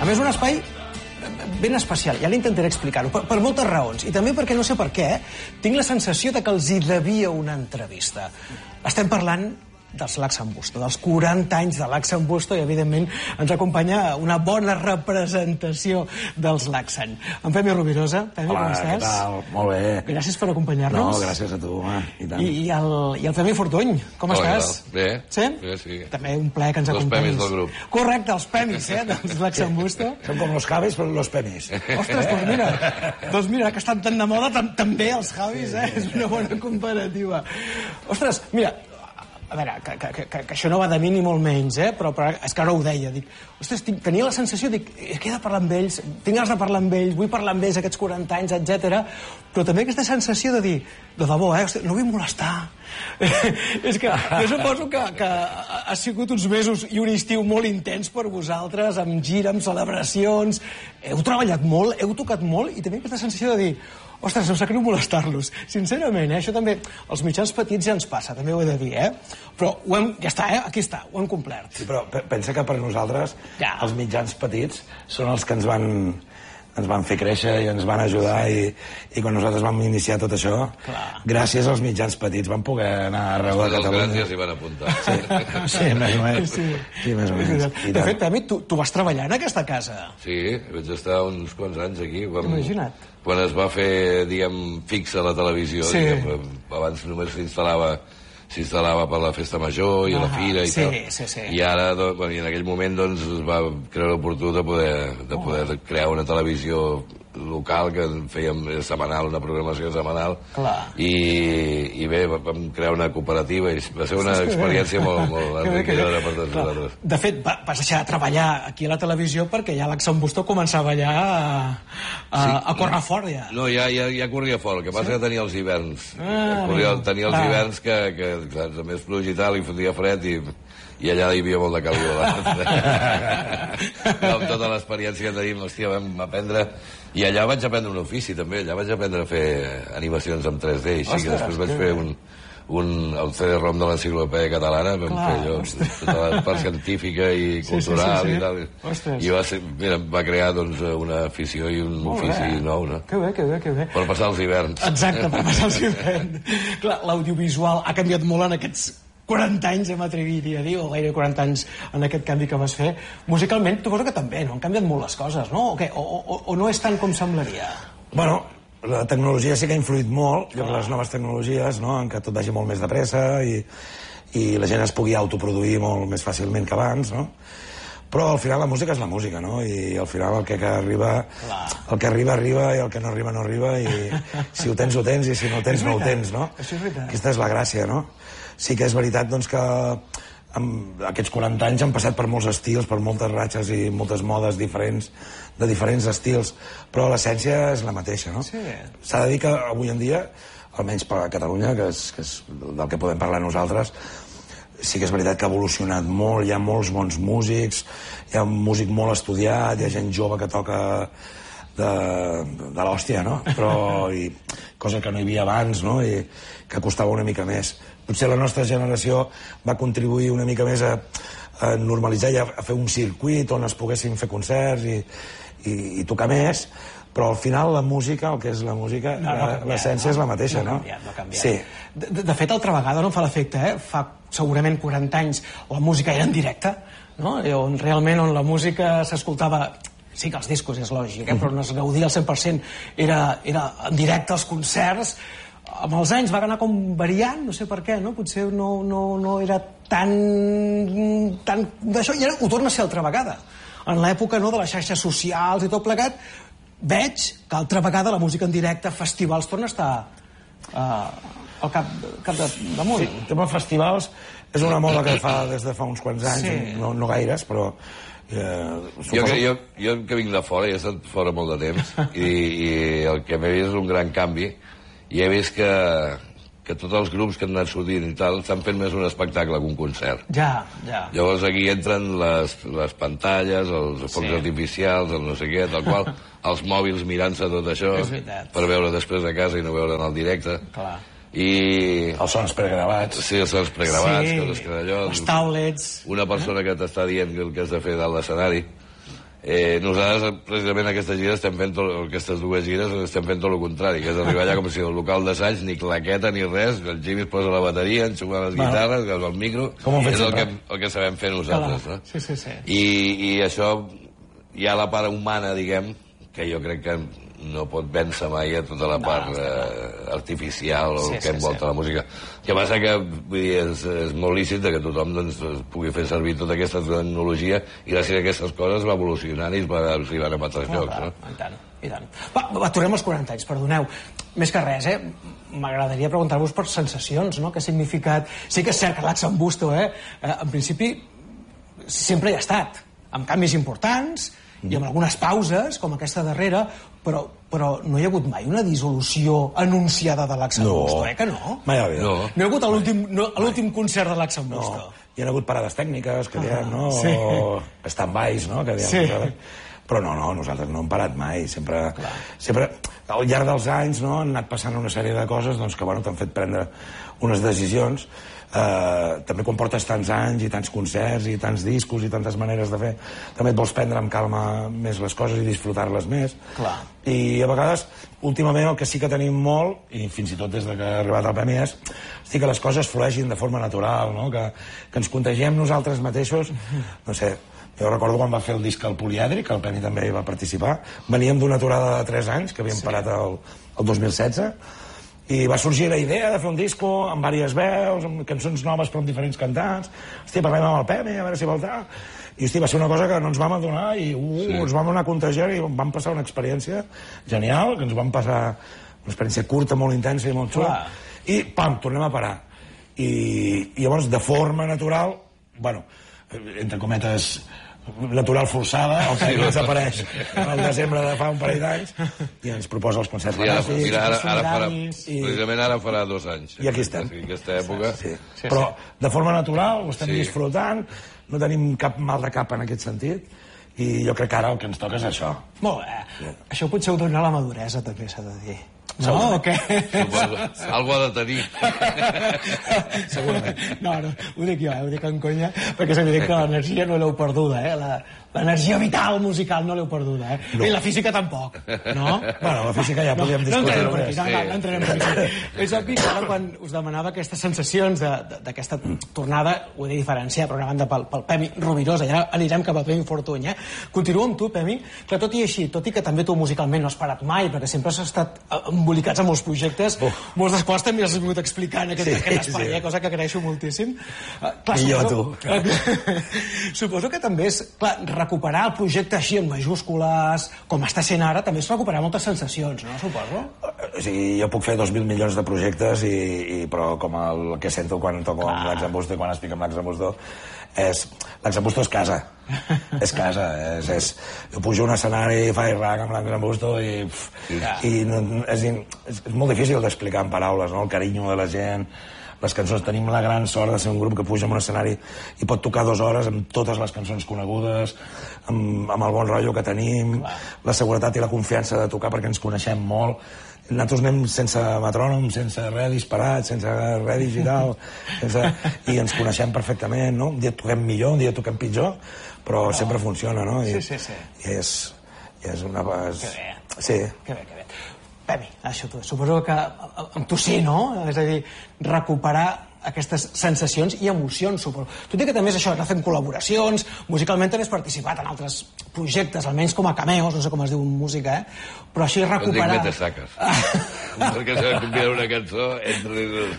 A més, un espai ben especial, ja l'intentaré explicar-ho, per moltes raons, i també perquè, no sé per què, tinc la sensació de que els hi devia una entrevista. Estem parlant dels Lax'n'Busto, dels 40 anys de Lax'n'Busto, i evidentment ens acompanya una bona representació dels Lax'n. En Pemi Rovirosa. Pemi, com estàs? Què tal? Molt bé. Gràcies per acompanyar-nos. No, gràcies a tu, home. I tant. I el Pemi Fortuny, com estàs? Bé. Sí? Sí. També un plaer que ens acompanyis. Els Pemis del grup. Correcte, els Pemis, dels Lax'n'Busto. Són com los Javis, però los Pemis. Ostres, doncs mira, que estan tan de moda, també els Javis, és una bona comparativa. Ostres, mira, a veure, que això no va de mi ni molt menys, però és que ara ho deia, dic, ostres, tenia la sensació, dic, he de parlar amb ells, tinc ganes de parlar amb ells, vull parlar amb ells aquests 40 anys, etc. Però també aquesta sensació de dir, de debò, no vull molestar. És que jo suposo que ha sigut uns mesos i un estiu molt intens per vosaltres, amb gira, amb celebracions, heu treballat molt, heu tocat molt, i també aquesta sensació de dir, ostres, em sap greu molestar-los. Sincerament, això també, als mitjans petits ja ens passa, també ho he de dir, Però ja està, aquí està, ho hem complert. Sí, però pensa que per nosaltres els mitjans petits són els que ens van fer créixer i ens van ajudar, i quan nosaltres vam iniciar tot això, gràcies als mitjans petits vam poder anar arreu de Catalunya. Els grans ja s'hi van apuntar. Sí, més o menys. Sí, més o menys. De fet, Pemi, tu vas treballar en aquesta casa. Sí, vaig estar uns quants anys aquí. Imagina't. Quan es va fer, diguem, fixa la televisió, abans només s'instal·lava per la festa major i a la fira i tal. I ara, i en aquell moment, doncs, es va crear l'oportú de poder crear una televisió local que fèiem setmanal, una programació setmanal, i bé, vam crear una cooperativa i va ser una experiència molt enriquidora per tots nosaltres. De fet, vas deixar de treballar aquí a la televisió perquè ja Lax'n'Busto començava allà a córrer fort, ja. No, ja corria fort, el que passa que tenia els hiverns. Tenia els hiverns que, clar, més pluja i tal, i fotia fred, i allà hi havia molt de calor. Amb tota l'experiència que tenim, hòstia, vam aprendre. I allà vaig aprendre un ofici, també. Allà vaig aprendre a fer animacions amb 3D, així que després vaig fer el CD-ROM de l'enciclopèdia catalana, vam fer allò, tota la part científica i cultural i tal. I va crear, doncs, una afició i un ofici nou, no? Que bé. Per passar els hiverns. Exacte, per passar els hiverns. Clar, l'audiovisual ha canviat molt en aquests 40 anys, m'atreviria a dir, o gairebé 40 anys en aquest canvi que vas fer. Musicalment, suposo que també, no? Han canviat molt les coses, no? O no és tant com semblaria? Bueno, la tecnologia sí que ha influït molt, les noves tecnologies, no?, en què tot vagi molt més de pressa i la gent es pugui autoproduir molt més fàcilment que abans, no? Però al final la música és la música, no? I al final el que arriba i el que no arriba, i si ho tens, i si no ho tens, no ho tens, no? Això és veritat. Aquesta és la gràcia, no? Sí que és veritat, doncs, que aquests 40 anys han passat per molts estils, per moltes ratxes i moltes modes diferents, de diferents estils, però l'essència és la mateixa, no? S'ha de dir que avui en dia, almenys per a Catalunya, que és del que podem parlar nosaltres, sí que és veritat que ha evolucionat molt, hi ha molts bons músics, hi ha un músic molt estudiat, hi ha gent jove que toca de l'hòstia, no? Però, cosa que no hi havia abans, no? I que costava una mica més. Potser la nostra generació va contribuir una mica més a normalitzar i a fer un circuit on es poguessin fer concerts i tocar més, però al final la música, el que és la música, l'essència és la mateixa, no? No ha canviat. Sí. De fet, altra vegada no em fa l'efecte, fa segurament 40 anys la música era en directe, no? Realment on la música s'escoltava... Sí que els discos és lògic, però on es gaudia al 100% era en directe als concerts. Amb els anys va anar com variant, no sé per què, no? Potser no era tan d'això, i ara ho torna a ser altra vegada. En l'època de les xarxes socials i tot plegat, veig que altra vegada la música en directe, festivals, torna a estar al cap damunt. Sí, el tema festivals és una moda que fa des de fa uns quants anys, no gaires, però... Jo que vinc de fora, he estat fora molt de temps, i el que m'he vist és un gran canvi, i he vist que tots els grups que han anat sortint i tal estan fent més un espectacle que un concert. Ja. Llavors aquí entren les pantalles, els focs artificials, el no sé què, tal qual, els mòbils mirant-se tot això per veure després a casa i no veure en el directe. Clar. I... Els sons pregravats. Sí, els sons pregravats, coses que d'allò... Els taulets... Una persona que t'està dient el que has de fer dalt l'escenari, Nosaltres, precisament, aquestes gires aquestes dues gires estem fent tot el contrari, que és arribar allà com si el local d'assaig, ni claqueta ni res, el Jimmy es posa la bateria, enxuga les guitarres, el micro, és el que sabem fer nosaltres, no? Sí. I això, hi ha la part humana, diguem, que jo crec que no pot vèncer mai a tota la part artificial o que envolta la música. El que passa que, vull dir, és molt lícit que tothom pugui fer servir tota aquesta tecnologia i gràcies a aquestes coses va evolucionant i es va arribar a altres llocs, no? I tant. Va, tornem als 40 anys, perdoneu. Més que res, m'agradaria preguntar-vos per sensacions, no? Què ha significat... Sí que és cert que l'Axambusto, en principi, sempre hi ha estat, amb canvis importants i amb algunes pauses, com aquesta darrera, però no hi ha hagut mai una dissolució anunciada de l'Axambusto, que no? Mai ha hagut. No hi ha hagut l'últim concert de l'Axambusto. Hi ha hagut parades tècniques, que diem, no? O stand-bys, no? Que diem, però no, nosaltres no hem parat mai. Sempre, al llarg dels anys, no, han anat passant una sèrie de coses que t'han fet prendre unes decisions. També quan portes tants anys i tants concerts i tants discos i tantes maneres de fer, també et vols prendre amb calma més les coses i disfrutar-les més. I a vegades, últimament, el que sí que tenim molt, i fins i tot des que ha arribat el PEMI, és que les coses flueixin de forma natural, no? Que ens contagiem nosaltres mateixos. No sé, jo recordo quan va fer el disc al Polièdric, que el PEMI també hi va participar, veníem d'una aturada de 3 anys, que havíem parat el 2016, i va sorgir la idea de fer un disco amb diverses veus, amb cançons noves però amb diferents cantants. Hòstia, parlem amb el PEMI, a veure si vol tal. I hòstia, va ser una cosa que no ens vam adonar i ens vam anar a contagiar i vam passar una experiència genial, que ens vam passar una experiència curta, molt intensa i molt xula. I, pam, tornem a parar. I llavors, de forma natural, bueno, entre cometes, natural forçada, el que ens apareix al desembre de fa un parell d'anys i ens proposa els concerts benèfics. Precisament ara farà 2 anys. I aquí estem. Aquesta època. Però de forma natural ho estem disfrutant, no tenim cap mal de cap en aquest sentit i jo crec que ara el que ens toca és això. Molt bé. Això potser ho dona la maduresa, també s'ha de dir. No, o què? Algo ha de tenir. Segurament. No, ho dic jo, ho dic en conya, perquè és evident que l'energia no l'heu perduda, l'energia vital musical no l'heu perduda, I la física tampoc, no? Bueno, la física ja podíem discutir. No entrarem per aquí. És obvi que ara quan us demanava aquestes sensacions d'aquesta tornada, ho he de diferenciar, per una banda pel Pemi Rovirosa, ja anirem cap al Pemi Fortuny, Continuo amb tu, Pemi, que tot i així, tot i que també tu musicalment no has parat mai, perquè sempre has estat embolicats amb molts projectes, molts dels quals també els has vingut explicant aquest espai, cosa que agraeixo moltíssim. I jo, tu. Suposo que també és, clar, recuperar el projecte així en majúscules, com està sent ara, també és recuperar moltes sensacions, no? Suposo? O sigui, jo puc fer 2.000 milions de projectes, però com el que sento quan toco amb l'Axambusto i quan estic amb l'Axambusto, l'Axambusto és casa. És casa. Jo pujo a un escenari, faig rac amb l'Axambusto i és molt difícil d'explicar en paraules, no? El carinyo de la gent, les cançons. Tenim la gran sort de ser un grup que puja en un escenari i pot tocar 2 hores amb totes les cançons conegudes, amb el bon rotllo que tenim, la seguretat i la confiança de tocar perquè ens coneixem molt. Nosaltres anem sense metrònom, sense res disparat, sense res digital, i ens coneixem perfectament, no? Un dia toquem millor, un dia toquem pitjor, però sempre funciona, no? Sí. I és una... Que bé. Sí. Que bé. Pemi, això tu. Suposo que amb tu sí, no? És a dir, recuperar aquestes sensacions i emocions, suposo. Tot i que també és això, anar fent col·laboracions, musicalment també has participat en altres projectes, almenys com a cameos, no sé com es diu en música, però així recuperar... No dic metasaques. Perquè s'ha de convidar una cançó entre dos.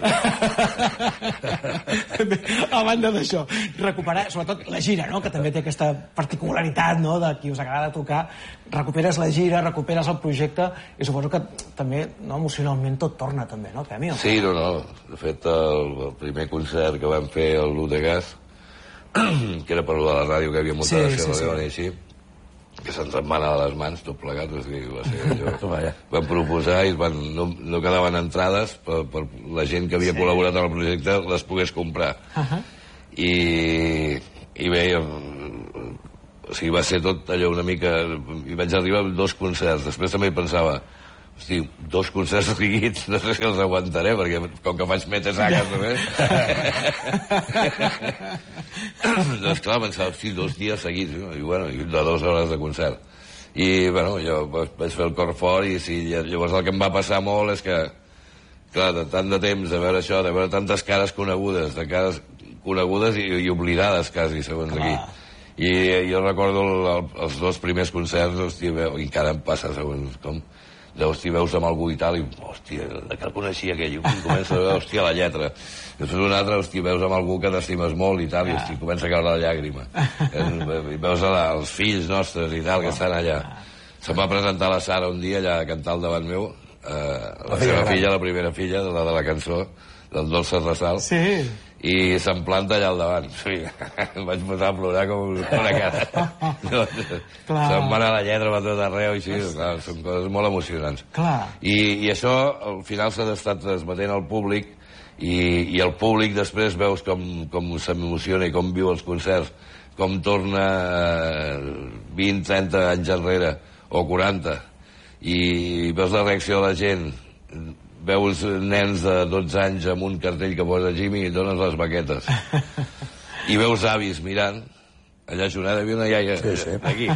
A banda d'això, recuperar, sobretot la gira, no?, que també té aquesta particularitat, no?, de qui us agrada tocar, recuperes la gira, recuperes el projecte, i suposo que també, no, emocionalment tot torna també, no, Pemi? Sí, no. De fet, el primer concert que vam fer a l'U de Gas, que era per la ràdio que havia muntat i així, que se'ns en va anar de les mans tot plegat, o sigui, va ser allò. Vam proposar i no quedaven entrades per la gent que havia col·laborat en el projecte les pogués comprar. I bé, o sigui, va ser tot allò una mica... I vaig arribar a 2 concerts. Després també pensava, Hosti, 2 concerts seguits, no sé si els aguantaré, perquè com que faig metesagues també... doncs clar, pensava, hosti, 2 dies seguits, i bueno, de 2 hores de concert. I, bueno, jo vaig fer el cor fort, i sí, llavors el que em va passar molt és que, clar, de tant de temps, de veure això, de veure tantes cares conegudes, de cares conegudes i oblidades, quasi, segons aquí. I jo recordo els 2 primers concerts, hòstia, i encara em passa, segons com... Hòstia, veus amb algú i tal, i hòstia, de que el coneixia aquell, i comença a veure, hòstia, la lletra. Després un altre, hòstia, veus amb algú que t'estimes molt i tal, i hòstia, comença a caure la llàgrima. I veus els fills nostres i tal, que estan allà. Se'm va presentar la Sara un dia allà a cantar al davant meu, la seva filla, la primera filla, la de la cançó, del Dolces Ressal. Sí. I se'm planta allà al davant. Sí, em vaig posar a plorar com una cara. Se'm va anar la lletra per tot arreu i sí, clar, són coses molt emocionants. I això al final s'ha d'estar transmetent al públic i el públic després veus com s'emociona i com viu els concerts, com torna 20, 30 anys enrere o 40 i veus la reacció de la gent, veus nens de 12 anys amb un cartell que posa Jimmy i dones les baquetes. I veus avis mirant, allà Jonada hi havia una iaia aquí.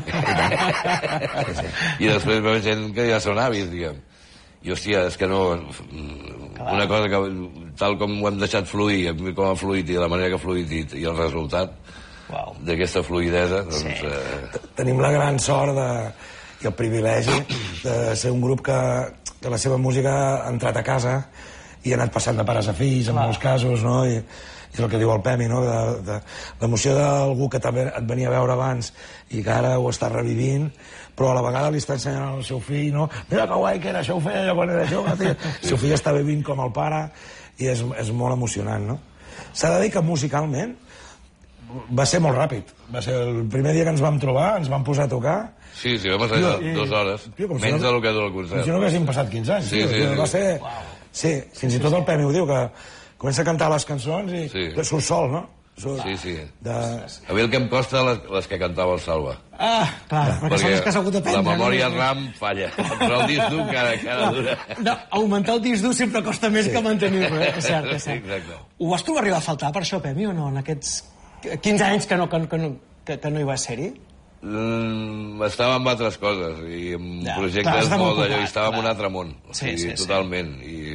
I després veus gent que ja són avis, diguem. I, hòstia, és que no... Una cosa que, tal com ho hem deixat fluir, com ha fluït i de la manera que ha fluït i el resultat d'aquesta fluïdesa, doncs... Tenim la gran sort i el privilegi de ser un grup que la seva música ha entrat a casa i ha anat passant de pares a fills, en molts casos, no? I el que diu el Pemi, no? L'emoció d'algú que també et venia a veure abans i que ara ho està revivint, però a la vegada li està ensenyant al seu fill, no? Mira que guai que era, això ho feia jo quan era jove, tio. El seu fill està vivint com el pare i és molt emocionant, no? S'ha de dir que musicalment va ser molt ràpid. Va ser el primer dia que ens vam trobar, ens vam posar a tocar. Sí, vam estar 2 hores, menys del que dura el concert. Com si no haguéssim passat 15 anys. Va ser... Sí, fins i tot el Pemi ho diu, que comença a cantar les cançons i surt sol, no? Sí. A mi el que em costa les que cantava el Salva. Clar, perquè són les que s'ha hagut d'aprendre. La memòria RAM falla, però el disc dur encara dura. No, augmentar el disc dur sempre costa més que mantenir-lo, és cert. Ho vas trobar arribar a faltar per això, Pemi, o no? En aquests 15 anys que no hi vas ser-hi? Estava amb altres coses i amb projectes molt d'allò, i estava en un altre món, totalment, i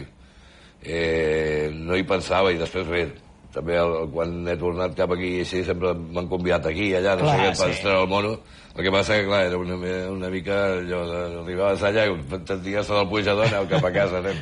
no hi pensava, i després bé, també quan he tornat cap aquí així sempre m'han convidat aquí i allà, no sé què, per estrenar el mono. El que passa que, clar, era una mica allò d'arribaves allà i t'estigues al pujador, aneu cap a casa, anem.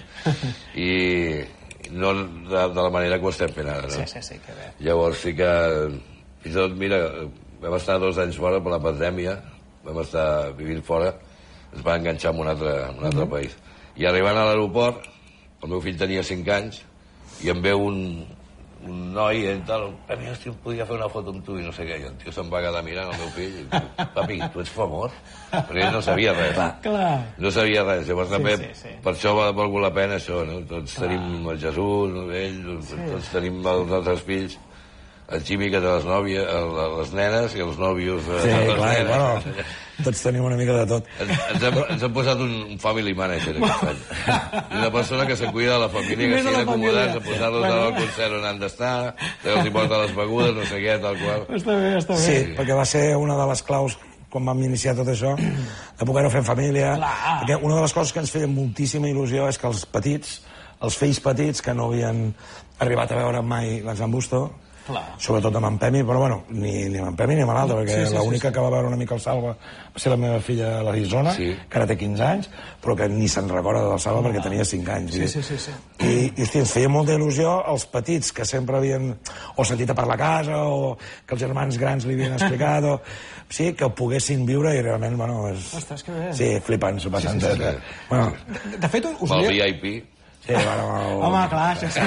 I no de la manera que ho estem fent ara, no? Sí, que bé. Llavors sí que, fins i tot, mira, vam estar 2 anys fora per la pandèmia, vam estar vivint fora, ens va enganxar en un altre país. I arribant a l'aeroport, el meu fill tenia 5 anys, i em veu un noi i tal, Pemi, hòstia, podria fer una foto amb tu i no sé què, i el tio se'm va quedar mirant el meu fill i diu, papi, tu ets famós? Perquè ell no sabia res. No sabia res, llavors també per això va valgut la pena això, no? Tots tenim el Jesús, ell, tots tenim els nostres fills, el Jimmy que té les nòvies, les nenes i els nòvios de les nenes. Bueno, tots tenim una mica de tot. Ens han posat un family manager aquest any. Una persona que se cuida de la família, que estiguin acomodats a posar-los al concert on han d'estar, que els hi porta les begudes, no sé què, tal qual. Està bé. Sí, perquè va ser una de les claus quan vam iniciar tot això, de poder-ho fer en família. Perquè una de les coses que ens feia moltíssima il·lusió és que els petits, els fills petits que no havien arribat a veure mai l'Ensemble Busto, sobretot amb en Pemi, però bueno, ni amb en Pemi ni amb l'altre, perquè l'única que va veure una mica el Salva va ser la meva filla l'Arizona, que ara té 15 anys, però que ni se'n recorda del Salva perquè tenia 5 anys. I hosti, ens feia molta il·lusió els petits que sempre havien o sentit a parlar a casa o que els germans grans li havien explicat, sí, que ho poguessin viure i realment, bueno, ostres, que bé. Sí, flipant, s'ho passen. De fet, us volia... Pel VIP... Sí, bueno... Home, clar, això sí.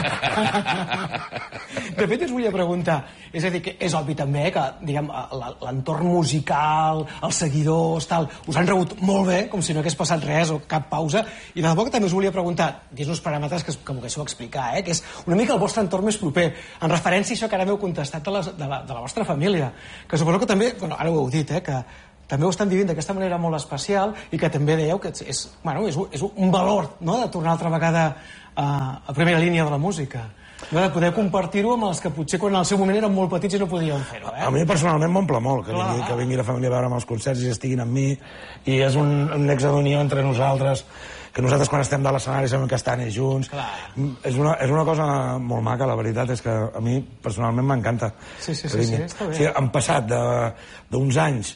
De fet, us volia preguntar, és a dir, que és obvi també que, diguem, l'entorn musical, els seguidors, tal, us han rebut molt bé, com si no hagués passat res o cap pausa, i de debò que també us volia preguntar, dins uns paràmetres que m'ho haguéssiu explicar, que és una mica el vostre entorn més proper, en referència a això que ara m'heu contestat de la vostra família, que suposo que també, bueno, ara ho heu dit, que també ho estan vivint d'aquesta manera molt especial i que també dèieu que és un valor, no?, de tornar altra vegada a primera línia de la música, no?, de poder compartir-ho amb els que potser quan al seu moment eren molt petits i no podien fer-ho. A mi personalment m'omple molt que vingui la família a veure'm als concerts i estiguin amb mi, i és un nexe d'unió entre nosaltres, que nosaltres quan estem de l'escenari sabem que estan junts. És una cosa molt maca, la veritat és que a mi personalment m'encanta. Sí, està bé. Han passat d'uns anys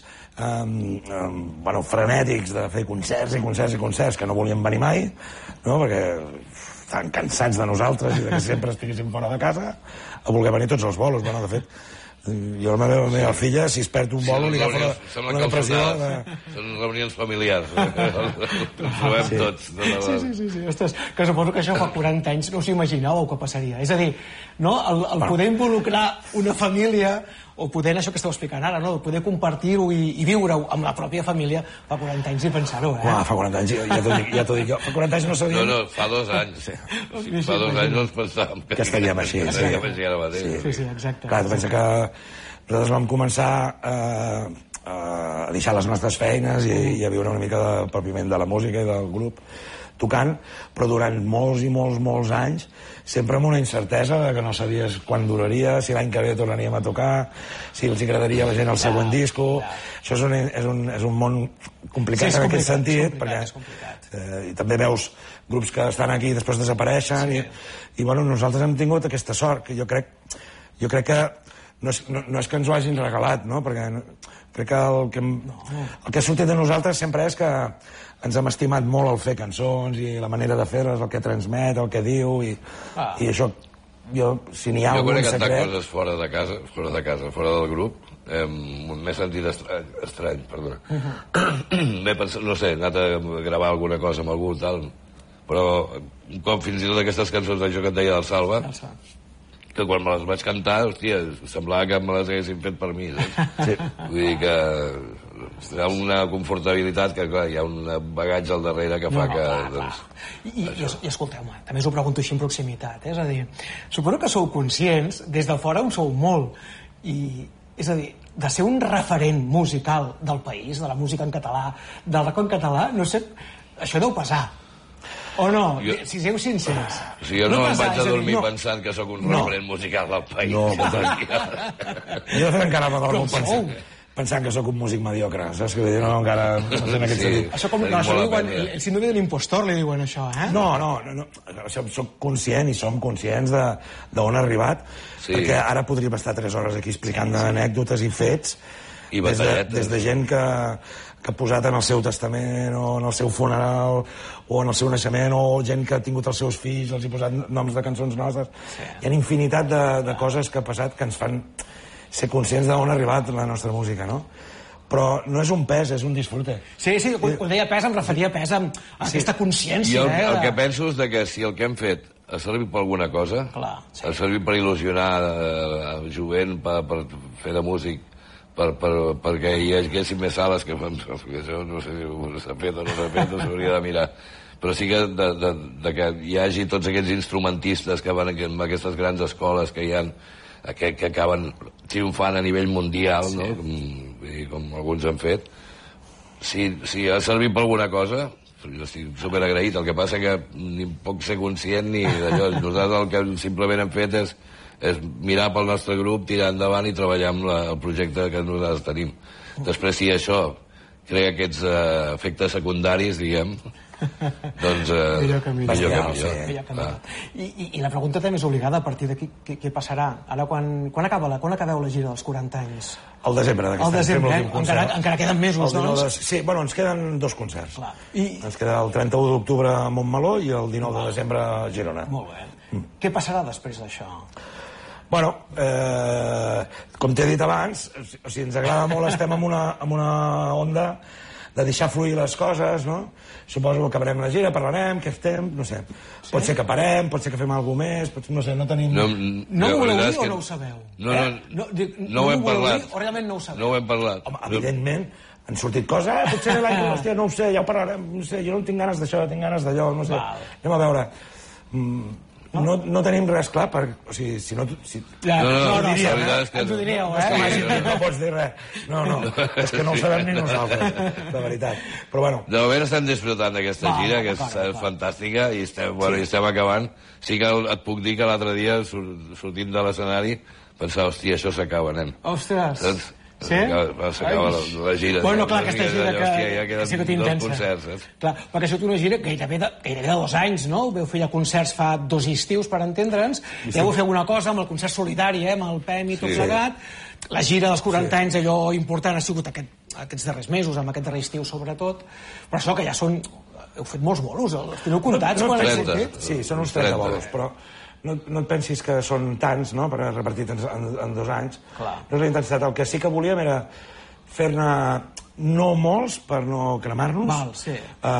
frenètics de fer concerts i concerts i concerts que no volien venir mai, perquè estan cansats de nosaltres i que sempre estiguéssim fora de casa, a voler venir tots els bolos. De fet, jo la meva filla, si es perd un bolo, li agafa una depressió. Són reunions familiars. Ens trobem tots. Sí. Ostres, que suposo que això fa 40 anys no us imaginàveu que passaria. És a dir, el poder involucrar una família, o poder, això que esteu explicant ara, no?, poder compartir-ho i viure-ho amb la pròpia família, fa 40 anys i pensar-ho, Fa 40 anys, ja t'ho dic jo. Fa 40 anys no sabíem... No, fa 2 anys. Fa 2 anys no ens pensàvem que estaríem així. Que estaríem així ara mateix. Sí, exacte. Clar, tu pensa que nosaltres vam començar a deixar les nostres feines i a viure una mica de pròpiament de la música i del grup tocant, però durant molts i molts anys sempre amb una incertesa que no sabies quan duraria, si l'any que ve tornaríem a tocar, si els agradaria a la gent el següent disco. Això és un món complicat en aquest sentit, perquè també veus grups que estan aquí i després desapareixen, i nosaltres hem tingut aquesta sort, que jo crec que no és que ens ho hagin regalat, no?, perquè crec que el que ha sortit de nosaltres sempre és que ens hem estimat molt el fer cançons i la manera de fer-les, el que transmet, el que diu, i això, si n'hi ha algun secret... Jo quan he cantat coses fora de casa, fora del grup, m'he sentit estrany, perdona. M'he pensat, no sé, he anat a gravar alguna cosa amb algú, tal, però un cop fins i tot aquestes cançons d'això que et deia del Salva, que quan me les vaig cantar, hòstia, semblava que me les haguessin fet per mi, saps? Vull dir que hi ha una confortabilitat que, clar, hi ha un bagatge al darrere que fa que... I escolteu-me, també us ho pregunto així en proximitat, és a dir, suposo que sou conscients, des de fora ho sou molt, i és a dir, de ser un referent musical del país, de la música en català, del rock en català, no sé, això deu pesar. O no? Si sigueu sincers. O sigui, jo no em vaig a dormir pensant que sóc un referent musical del país. No, jo de fet encara m'adormo pensant que sóc un músic mediocre, saps? Que no, encara no sé en aquest sentit. Això com, això diuen, el síndrome de l'impostor li diuen això, No, soc conscient i som conscients d'on ha arribat, perquè ara podríem estar 3 hores aquí explicant anècdotes i fets des de gent que ha posat en el seu testament o en el seu funeral o en el seu naixement, o gent que ha tingut els seus fills, els ha posat noms de cançons nostres. Hi ha infinitat de coses que ha passat que ens fan ser conscients d'on ha arribat la nostra música, no? Però no és un pes, és un disfrute. Sí, quan deia pes em referia a pes amb aquesta consciència. Jo el que penso és que si el que hem fet ha servit per alguna cosa, ha servit per il·lusionar el jovent, per fer de músic, perquè hi haguessin més sales que això no sé si s'ha fet o no s'ha fet, no s'hauria de mirar, però sí que hi hagi tots aquests instrumentistes que van en aquestes grans escoles que hi ha, que acaben triomfant a nivell mundial, no? Com alguns han fet. Si ha servit per alguna cosa, jo estic superagraït. El que passa que ni puc ser conscient ni d'allò. Nosaltres el que simplement hem fet és mirar pel nostre grup, tirar endavant i treballar amb el projecte que nosaltres tenim. Després, si això crea aquests efectes secundaris, diguem, doncs millor que millor. Sí. I la pregunta també és obligada, a partir d'aquí què passarà? Ara, quan acabeu la gira dels 40 anys? Al desembre d'aquest any. Encara queden mesos, doncs? Sí, bueno, ens queden 2 concerts. Ens queda el 31 d'octubre a Montmeló i el 19 de desembre a Girona. Molt bé. Què passarà després d'això? Bueno, com t'he dit abans, o sigui, ens agrada molt, estem en una onda de deixar fluir les coses, no? Suposo que acabarem la gira, parlarem, què estem, no sé. Pot ser que parem, pot ser que fem alguna cosa més, no sé, no tenim... No ho voleu dir o no ho sabeu? No ho hem parlat. O realment no ho sabeu? No ho hem parlat. Home, evidentment, han sortit coses, potser l'any, hòstia, no ho sé, ja ho parlarem, no sé, jo no tinc ganes d'això, tinc ganes d'allò, no sé. Anem a veure... No tenim res clar, o sigui, si no... No, la veritat és que ens ho diríeu, No pots dir res. No, és que no ho sabem ni nosaltres, de veritat. Però bueno... De moment estem disfrutant d'aquesta gira, que és fantàstica, i estem acabant. Sí que et puc dir que l'altre dia, sortint de l'escenari, pensava, hòstia, això s'acaba, nen. Ostres! Sí? S'acaba la gira. Bueno, clar, aquesta gira que... Ja queden 2 concerts, saps? Clar, perquè això és una gira gairebé de 2 anys, no? Veu fer ja concerts fa 2 estius, per entendre'ns. Ja vau fer alguna cosa amb el concert solidari, amb el PEM i tot plegat. La gira dels 40 anys, allò important, ha sigut aquests darrers mesos, amb aquest darrer estiu, sobretot. Però això que ja són... Heu fet molts bolos, els teniu comptats? 30. Sí, són uns 30 bolos, però... No et pensis que són tants, no?, per repartit en 2 anys. Clar. No és la intensitat. El que sí que volíem era fer-ne no molts per no cremar-nos. Val, sí.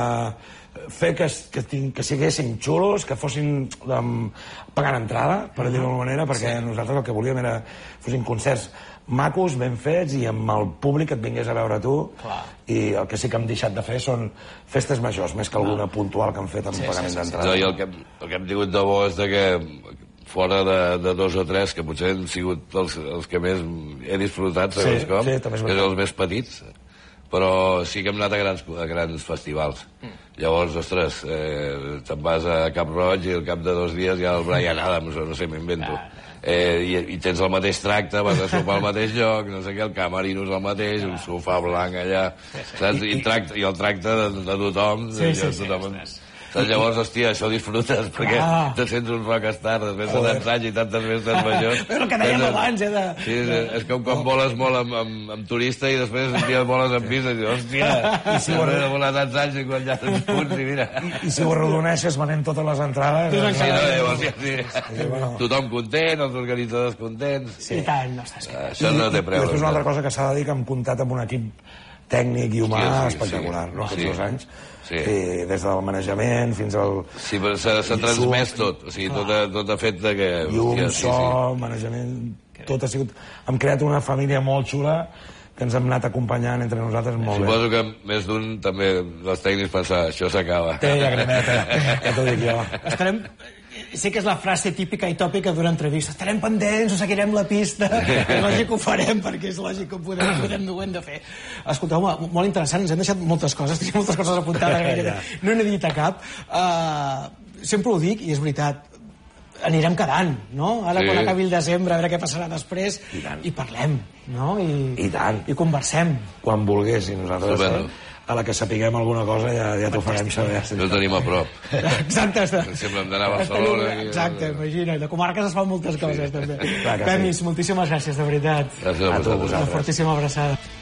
Fer que siguessin xulos, que fossin pagant entrada, per dir-ho d'alguna manera, perquè nosaltres el que volíem era fossin concerts macos, ben fets, i amb el públic que et vingués a veure tu. Clar. I el que sí que hem deixat de fer són festes majors, més que alguna puntual que han fet amb pagament d'entrada. No, i el que hem tingut de bo és que fora de 2 o 3, que potser han sigut els que més he disfrutat, segons com, que són els més petits, però sí que hem anat a grans festivals. Llavors, ostres, te'n vas a Cap Roig i al cap de 2 dies hi ha el Bryan Adams, o no sé, m'invento. I tens el mateix tracte, vas a sopar al mateix lloc, no sé què, el camerino és el mateix, un sofà blanc allà, saps? I el tracte de tothom, llavors, hòstia, això ho disfrutes, perquè te sents un rockstar després de tants anys i tantes festes majors. És el que dèiem abans, Sí, és com quan voles molt amb turista i després un dia voles amb pista i dius, hòstia, si ho he de volar tants anys i quan ja tens punts i mira. I si ho arrodoneixes venent totes les entrades... Tothom content, els organitzadors contents. I tant, no estàs bé. Això no té preu. I després una altra cosa que s'ha de dir, que hem comptat amb un equip tècnic i humà espectacular, no? Aquests 2 anys. I des del manejament fins al... Sí, però s'ha transmès tot. O sigui, tot ha fet de que... Llum, so, manejament... Tot ha sigut... Hem creat una família molt xula que ens hem anat acompanyant entre nosaltres molt bé. Suposo que més d'un també dels tècnics pensava, això s'acaba. Té llagrimeta, ja t'ho dic jo. Estarem... Sé que és la frase típica i tòpica d'una entrevista. Estarem pendents, us seguirem la pista. És lògic que ho farem, perquè és lògic que ho hem de fer. Escolteu, molt interessant, ens hem deixat moltes coses, tenim moltes coses apuntades, no n'he dit a cap. Sempre ho dic, i és veritat, anirem quedant, no? Ara, quan acabi el desembre, a veure què passarà després, i parlem, no? I tant. I conversem. Quan volgués, i nosaltres... A la que sapiguem alguna cosa ja t'ho farem saber. No ho tenim a prop. Exacte. Sempre hem d'anar a Barcelona. Exacte, imagina't. De comarques es fan moltes coses, també. Pemis, moltíssimes gràcies, de veritat. Gràcies a vosaltres. Una fortíssima abraçada.